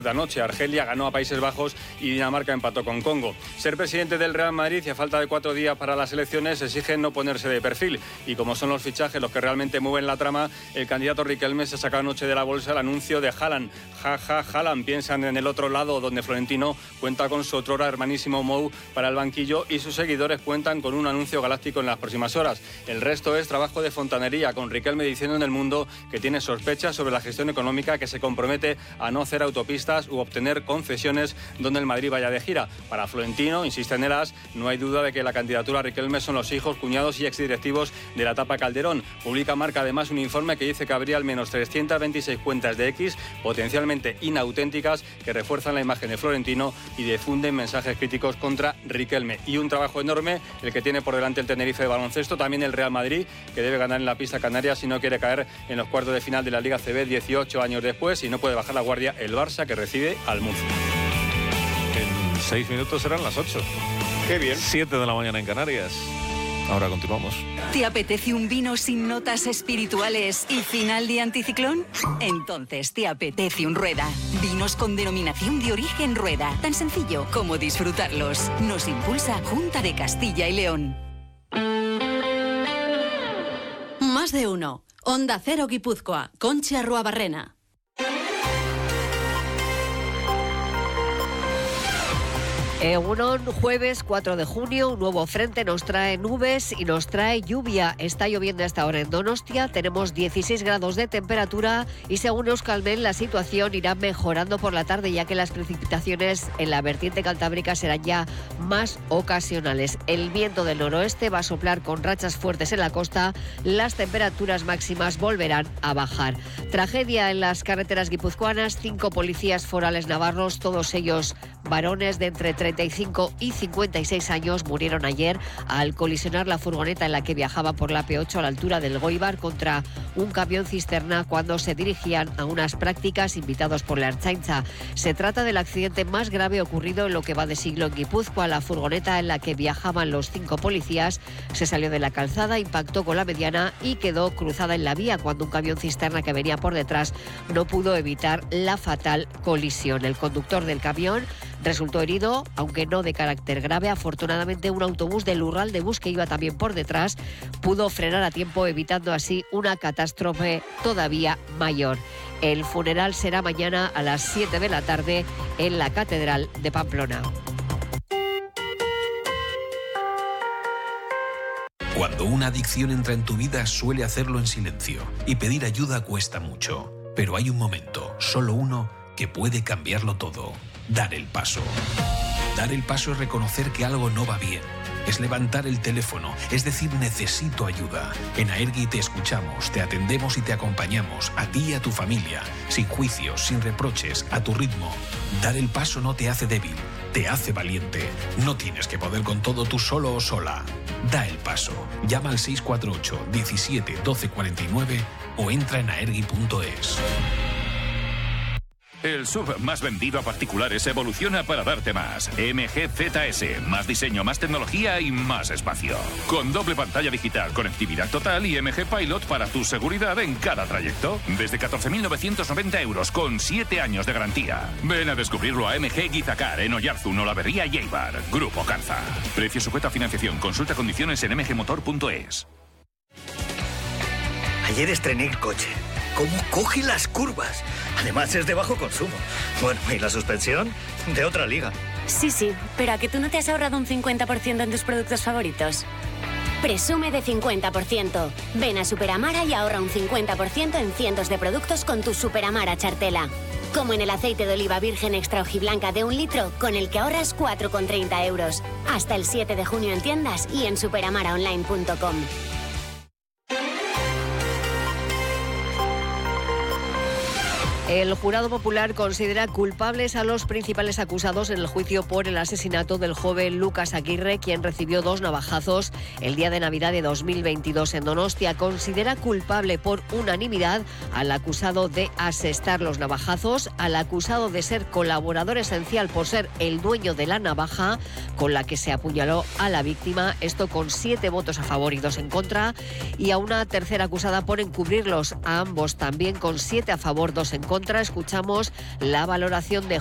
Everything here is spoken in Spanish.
De anoche, Argelia ganó a Países Bajos y Dinamarca empató con Congo. Ser presidente del Real Madrid y a falta de 4 días para las elecciones exige no ponerse de perfil. Y como son los fichajes los que realmente mueven la trama, el candidato Riquelme se sacó anoche de la bolsa el anuncio de Haaland. Haaland. Piensan en el otro lado, donde Florentino cuenta con su otrora hermanísimo Mou para el banquillo y sus seguidores cuentan con un anuncio galáctico en las próximas horas. El resto es trabajo de fontanería, con Riquelme diciendo en El Mundo que tiene sospechas sobre la gestión económica, que se compromete a no hacer autopistas u obtener concesiones donde el Madrid vaya de gira. Para Florentino, insiste en el AS, no hay duda de que la candidatura a Riquelme son los hijos, cuñados y exdirectivos de la etapa Calderón. Publica Marca además un informe que dice que habría al menos 326 cuentas de X potencialmente inauténticas que refuerzan la imagen de Florentino y difunden mensajes críticos contra Riquelme. Y un trabajo enorme el que tiene por delante el Tenerife de baloncesto, también el Real Madrid, que debe ganar en la pista canaria si no quiere caer en los cuartos de final de la Liga CB 18 años después, y no puede bajar la guardia el Barça, que recibe al Murcia. En 6 minutos serán las 8. ¡Qué bien! 7 de la mañana en Canarias. Ahora continuamos. ¿Te apetece un vino sin notas espirituales y final de anticiclón? Entonces te apetece un Rueda. Vinos con denominación de origen Rueda. Tan sencillo como disfrutarlos. Nos impulsa Junta de Castilla y León. Más de uno. Onda Cero Guipúzcoa. Conchi Arruabarrena. Un jueves 4 de junio, un nuevo frente nos trae nubes y nos trae lluvia. Está lloviendo hasta ahora en Donostia, tenemos 16 grados de temperatura y según Euskalmet la situación irá mejorando por la tarde, ya que las precipitaciones en la vertiente cantábrica serán ya más ocasionales. El viento del noroeste va a soplar con rachas fuertes en la costa, las temperaturas máximas volverán a bajar. Tragedia en las carreteras guipuzcoanas, 5 policías forales navarros, todos ellos varones de entre 35 y 56 años, murieron ayer al colisionar la furgoneta en la que viajaba por la P8 a la altura del Goibar contra un camión cisterna cuando se dirigían a unas prácticas invitados por la Ertzaintza. Se trata del accidente más grave ocurrido en lo que va de siglo en Guipúzcoa. La furgoneta en la que viajaban los 5 policías se salió de la calzada, impactó con la mediana y quedó cruzada en la vía cuando un camión cisterna que venía por detrás no pudo evitar la fatal colisión. El conductor del camión resultó herido, aunque no de carácter grave. Afortunadamente, un autobús del Urral de Bus que iba también por detrás pudo frenar a tiempo, evitando así una catástrofe todavía mayor. El funeral será mañana a las 7 de la tarde en la Catedral de Pamplona. Cuando una adicción entra en tu vida, suele hacerlo en silencio y pedir ayuda cuesta mucho. Pero hay un momento, solo uno, que puede cambiarlo todo. Dar el paso. Dar el paso es reconocer que algo no va bien. Es levantar el teléfono, es decir, necesito ayuda. En Aergi te escuchamos, te atendemos y te acompañamos, a ti y a tu familia, sin juicios, sin reproches, a tu ritmo. Dar el paso no te hace débil, te hace valiente. No tienes que poder con todo tú solo o sola. Da el paso. Llama al 648 17 12 49 o entra en aergi.es. El SUV más vendido a particulares evoluciona para darte más. MG ZS, más diseño, más tecnología y más espacio. Con doble pantalla digital, conectividad total y MG Pilot para tu seguridad en cada trayecto. Desde 14.990 euros con 7 años de garantía. Ven a descubrirlo a MG Guizacar en Oyarzún, Olavarría y Eibar. Grupo Carza. Precio sujeto a financiación. Consulta condiciones en mgmotor.es. Ayer estrené el coche. ¿Cómo coge las curvas? Además es de bajo consumo. Bueno, ¿y la suspensión? De otra liga. Sí, pero ¿a que tú no te has ahorrado un 50% en tus productos favoritos? Presume de 50%. Ven a Superamara y ahorra un 50% en cientos de productos con tu Superamara Chartela. Como en el aceite de oliva virgen extra hojiblanca de 1 litro, con el que ahorras 4,30 euros. Hasta el 7 de junio en tiendas y en superamaraonline.com. El jurado popular considera culpables a los principales acusados en el juicio por el asesinato del joven Lucas Aguirre, quien recibió 2 navajazos el día de Navidad de 2022 en Donostia. Considera culpable por unanimidad al acusado de asestar los navajazos, al acusado de ser colaborador esencial por ser el dueño de la navaja con la que se apuñaló a la víctima, esto con 7 votos a favor y 2 en contra, y a una tercera acusada por encubrirlos, a ambos también con 7 a favor, 2 en contra. contra, escuchamos la valoración de